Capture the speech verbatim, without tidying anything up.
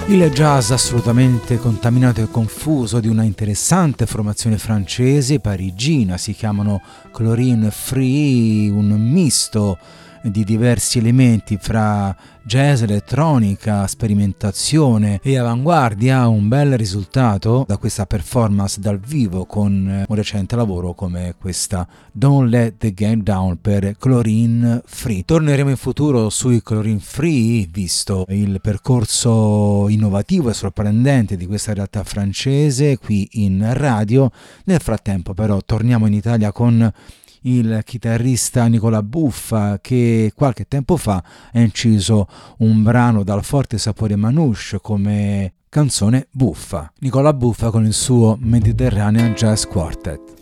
Il jazz assolutamente contaminato e confuso di una interessante formazione francese parigina, si chiamano Chlorine Free, un misto di diversi elementi fra jazz, elettronica, sperimentazione e avanguardia. Un bel risultato da questa performance dal vivo con un recente lavoro come questa Don't Let the Game Down per Chlorine Free. Torneremo in futuro sui Chlorine Free, visto il percorso innovativo e sorprendente di questa realtà francese qui in radio. Nel frattempo però torniamo in Italia con il chitarrista Nicola Buffa, che qualche tempo fa ha inciso un brano dal forte sapore manouche come canzone buffa. Nicola Buffa con il suo Mediterranean Jazz Quartet.